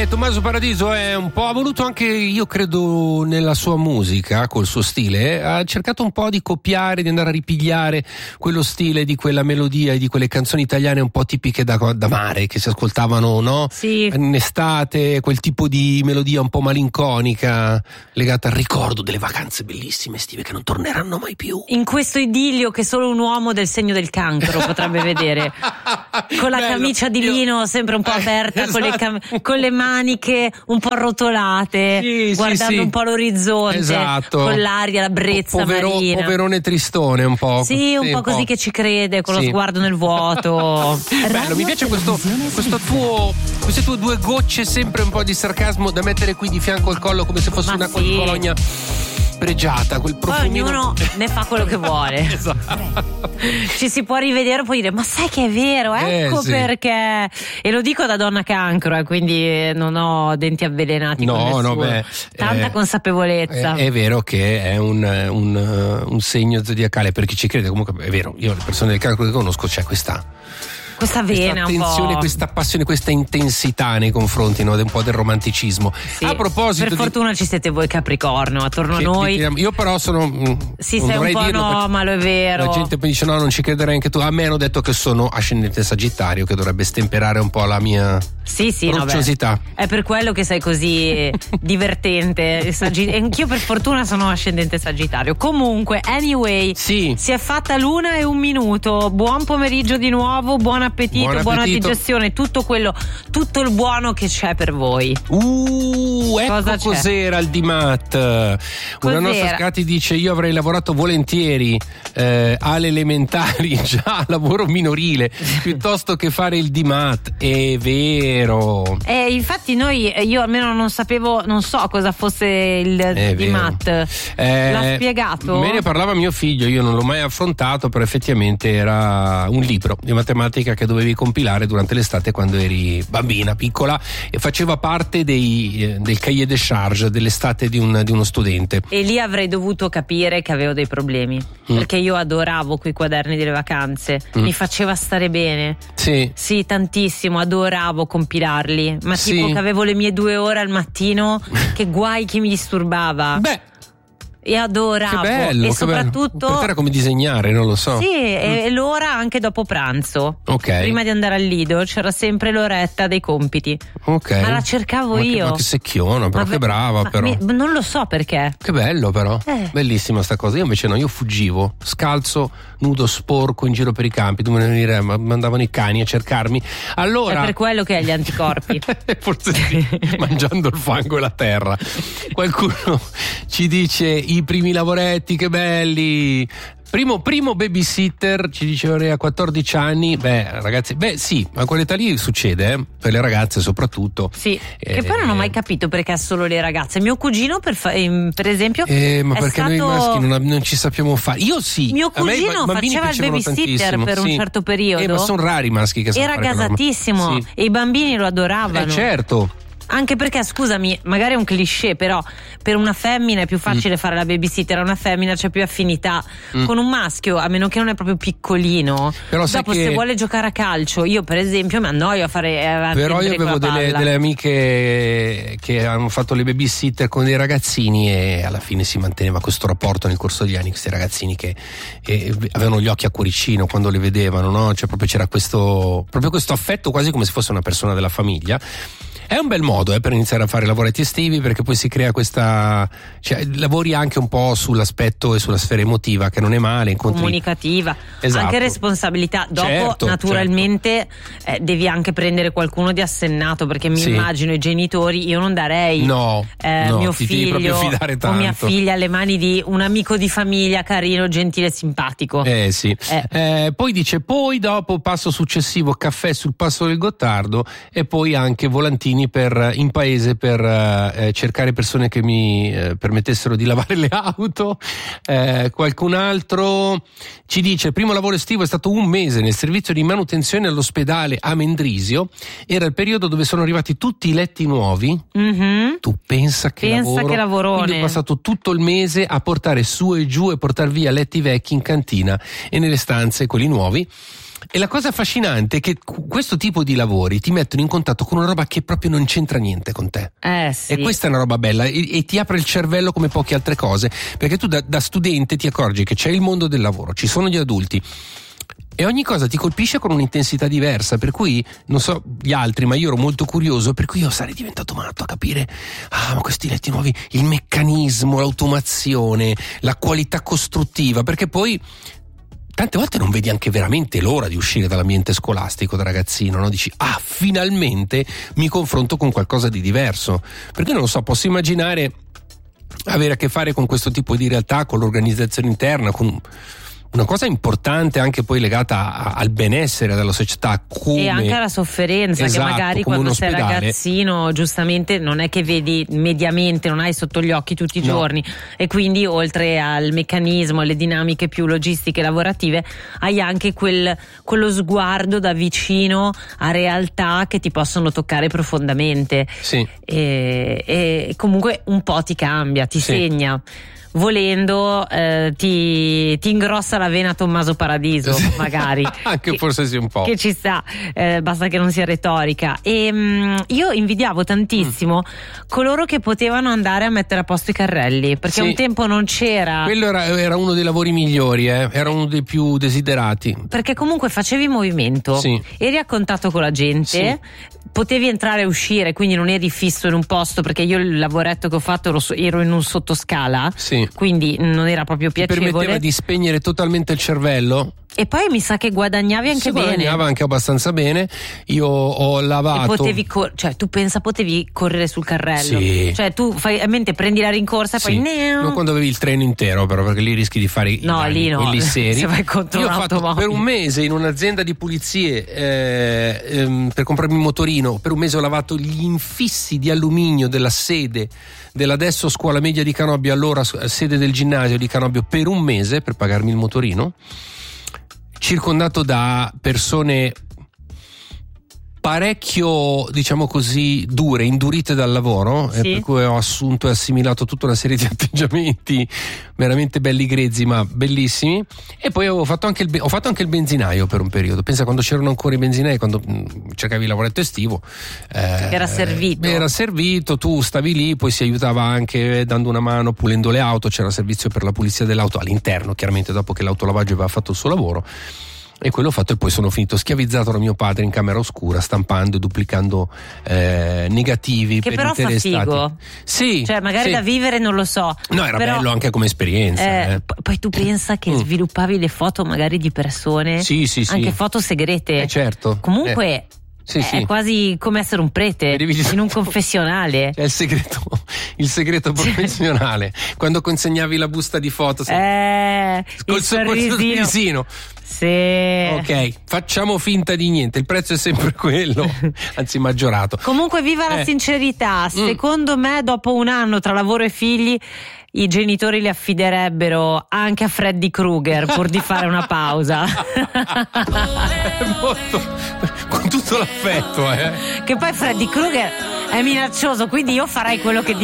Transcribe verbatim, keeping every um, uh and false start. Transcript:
che Tommaso Paradiso è un po', ha voluto anche, io credo, nella sua musica, col suo stile, ha cercato un po' di copiare, di andare a ripigliare quello stile di quella melodia e di quelle canzoni italiane un po' tipiche da, da mare, che si ascoltavano, no? Sì. In estate, quel tipo di melodia un po' malinconica, legata al ricordo delle vacanze bellissime estive che non torneranno mai più. In questo idillio che solo un uomo del segno del cancro potrebbe vedere, con la Bello. camicia di lino Io... sempre un po' aperta, esatto. con, le cam- con le maniche un po' arrotolate, sì, guardando sì, sì. un po' l'orizzonte, esatto. con l'aria, la brezza Povero, marina. Poverone tristone un po'. Sì, un sì, po' un così po'. che ci crede, con Sì. lo sguardo nel vuoto. Bello, mi piace questo, questo tuo, queste tue due gocce sempre un po' di sarcasmo da mettere qui di fianco al collo come se fosse Ma una sì. colonia pregiata, quel Poi profumino. ognuno ne fa quello che vuole. Esatto. Ci si può rivedere e poi dire: ma sai che è vero, ecco Eh, sì. perché. E lo dico da donna cancro, eh, quindi non ho denti avvelenati. No, con nessuno. no, beh, Tanta eh, consapevolezza. È, è vero che è un, un, un segno zodiacale, per chi ci crede. Comunque è vero, io le persone del cancro che conosco c'è questa Questa vena questa un attenzione, po'. questa passione, questa intensità nei confronti, no, un po' del romanticismo. Sì. A proposito Per di... fortuna ci siete voi Capricorno attorno a noi. Io però sono mh, Sì, non sei un dovrei po' dirlo perché anomalo, è vero. la gente poi dice no, non ci crederai anche tu. A me hanno detto che sono ascendente Sagittario, che dovrebbe stemperare un po' la mia Sì, sì, no, beh, rocciosità. è per quello che sei così divertente. Saggi- e anch'io per fortuna sono ascendente Sagittario. Comunque, anyway, Sì. si è fatta l'una e un minuto. Buon pomeriggio di nuovo, buon appetito, Buon buona appetito. digestione, tutto quello, tutto il buono che c'è per voi. Uh, ecco Cosa c'è? cos'era il D M A T. Una Cos'era? nostra Scati dice: io avrei lavorato volentieri eh, alle elementari, già lavoro minorile, piuttosto che fare il D M A T. È vero. E infatti noi, io almeno non sapevo, non so cosa fosse il È D M A T. vero. Eh, L'ha spiegato? Me ne parlava mio figlio, io non l'ho mai affrontato, però effettivamente era un libro di matematica che dovevi compilare durante l'estate quando eri bambina, piccola, e faceva parte dei, eh, del cahier de charge dell'estate di, un, di uno studente. E lì avrei dovuto capire che avevo dei problemi, Mm. perché io adoravo quei quaderni delle vacanze, Mm. mi faceva stare bene. Sì. Sì, tantissimo, adoravo compilarli, ma Sì. tipo che avevo le mie due ore al mattino, che guai chi mi disturbava. Beh, E adoravo. che bello, e che soprattutto bello. Per te era come disegnare, non lo so. sì, e, e l'ora anche dopo pranzo. Ok. Prima di andare al Lido c'era sempre l'oretta dei compiti. Ok. Ma la cercavo Ma che- io. ma che secchiona, però Ma che beh, brava, ma però. mi- non lo so perché. Che bello però, Eh. bellissima sta cosa. Io invece no, io fuggivo, scalzo, nudo, sporco in giro per i campi, dovevano venire, ma mandavano i cani a cercarmi. Allora, È per quello che hai gli anticorpi. forse sì, mangiando il fango e la terra. Qualcuno ci dice i primi lavoretti, che belli. Primo, primo babysitter, ci diceva lei a quattordici anni. Beh, ragazzi, beh sì, a quell'età lì succede, eh? Per le ragazze soprattutto. Sì, Eh, che poi non ho mai capito perché solo le ragazze. Mio cugino, per, fa- ehm, per esempio, Eh, ma è perché stato... noi maschi non, non ci sappiamo fare. Io sì. Mio A me i cugino ba- bambini faceva il piacevano babysitter tantissimo, per un sì. certo periodo. Eh, ma sono rari i maschi che sanno Era fare quella roba. gasatissimo Sì. e i bambini lo adoravano. Eh certo. Anche perché, scusami, magari è un cliché, però per una femmina è più facile Mm. fare la babysitter, a una femmina c'è più affinità. Mm. Con un maschio, a meno che non è proprio piccolino, Però sai dopo che- se vuole giocare a calcio, io per esempio mi annoio a fare a Però io prendere avevo quella delle, palla. delle amiche che hanno fatto le babysitter con dei ragazzini e alla fine si manteneva questo rapporto nel corso degli anni, questi ragazzini che eh, avevano gli occhi a cuoricino quando le vedevano, no? Cioè proprio c'era questo, proprio questo affetto quasi come se fosse una persona della famiglia. È un bel modo eh, per iniziare a fare lavoretti estivi, perché poi si crea questa, cioè lavori anche un po' sull'aspetto e sulla sfera emotiva, che non è male, incontri. Comunicativa, Esatto. anche responsabilità. Dopo Certo, naturalmente eh, devi anche prendere qualcuno di assennato, perché mi Sì. immagino i genitori, io non darei No, eh, no, mio ti devi proprio figlio fidare o tanto. mia figlia alle mani di un amico di famiglia carino, gentile e simpatico. Eh sì. Eh. Eh, poi dice, poi dopo passo successivo caffè sul passo del Gottardo e poi anche volantini per, in paese per eh, cercare persone che mi eh, permettessero di lavare le auto. Eh, qualcun altro ci dice, il primo lavoro estivo è stato un mese nel servizio di manutenzione all'ospedale a Mendrisio, era il periodo dove sono arrivati tutti i letti nuovi. Mhm. Tu pensa che Pensa lavoro. che lavorone. Quindi ho passato tutto il mese a portare su e giù e portar via letti vecchi in cantina e nelle stanze quelli nuovi. E la cosa affascinante è che questo tipo di lavori ti mettono in contatto con una roba che proprio non c'entra niente con te. Eh sì. E questa è una roba bella e, e ti apre il cervello come poche altre cose, perché tu da, da studente ti accorgi che c'è il mondo del lavoro, ci sono gli adulti e ogni cosa ti colpisce con un'intensità diversa, per cui non so gli altri, ma io ero molto curioso, per cui io sarei diventato matto a capire ah ma questi letti nuovi, il meccanismo, l'automazione, la qualità costruttiva, perché poi tante volte non vedi anche veramente l'ora di uscire dall'ambiente scolastico da ragazzino, no? Dici, ah, finalmente mi confronto con qualcosa di diverso. Perché non lo so, posso immaginare avere a che fare con questo tipo di realtà, con l'organizzazione interna, con una cosa importante anche poi legata a, al benessere della società, come, e anche alla sofferenza, esatto, che magari quando sei ragazzino giustamente non è che vedi mediamente, non hai sotto gli occhi tutti i no. giorni, e quindi oltre al meccanismo, alle dinamiche più logistiche e lavorative hai anche quel, quello sguardo da vicino a realtà che ti possono toccare profondamente. Sì. e, e comunque un po' ti cambia, ti sì. segna. Volendo eh, ti, ti ingrossa la vena Tommaso Paradiso, magari. Anche che, forse sì, un po'. Che ci sta, eh, basta che non sia retorica. E mh, io invidiavo tantissimo mm. coloro che potevano andare a mettere a posto i carrelli, perché sì. un tempo non c'era. Quello era, era uno dei lavori migliori, eh? Era uno dei più desiderati. Perché comunque facevi movimento, sì. eri a contatto con la gente. Sì. Potevi entrare e uscire, quindi non eri fisso in un posto, perché io il lavoretto che ho fatto ero, ero in un sottoscala, sì. quindi non era proprio piacevole. Ti permetteva di spegnere totalmente il cervello. E poi mi sa che guadagnavi anche si bene. Guadagnava anche abbastanza bene. Io ho lavato. E potevi cor- cioè tu pensa potevi correre sul carrello. Sì. Cioè tu fai a mente prendi la rincorsa e sì. poi neo. Non quando avevi il treno intero, però, perché lì rischi di fare no, i danni, lì no. quelli seri. Se vai contro Io ho fatto per un mese in un'azienda di pulizie eh, ehm, per comprarmi il motorino. Per un mese ho lavato gli infissi di alluminio della sede dell'adesso scuola media di Canobbio, allora sede del ginnasio di Canobbio, per un mese per pagarmi il motorino, circondato da persone parecchio, diciamo così, dure, indurite dal lavoro, sì. eh, per cui ho assunto e assimilato tutta una serie di atteggiamenti veramente belli grezzi ma bellissimi. E poi ho fatto anche il, ho fatto anche il benzinaio per un periodo. Pensa, quando c'erano ancora i benzinai, quando mh, cercavi il lavoretto estivo, eh, era servito era servito, tu stavi lì, poi si aiutava anche dando una mano, pulendo le auto, c'era servizio per la pulizia dell'auto all'interno, chiaramente dopo che l'autolavaggio aveva fatto il suo lavoro. E quello ho fatto, e poi sono finito schiavizzato da mio padre in camera oscura, stampando e duplicando eh, negativi che per però fa figo. Sì, cioè magari sì. da vivere non lo so. No, era però, bello anche come esperienza. Eh, eh. p- poi tu pensa che mm. sviluppavi le foto magari di persone, sì, sì, anche sì. foto segrete. Eh, certo. Comunque. Eh. Sì, è sì. quasi come essere un prete in un confessionale. È il segreto, il segreto professionale. Quando consegnavi la busta di foto, sì. eh, col il sorrisino. sorrisino. Sì. Ok, facciamo finta di niente, il prezzo è sempre quello, anzi maggiorato. Comunque viva eh. la sincerità. Secondo mm. me dopo un anno tra lavoro e figli i genitori li affiderebbero anche a Freddy Krueger pur di fare una pausa. Molto, con tutto l'affetto, eh. Che poi Freddy Krueger è minaccioso, quindi io farei quello che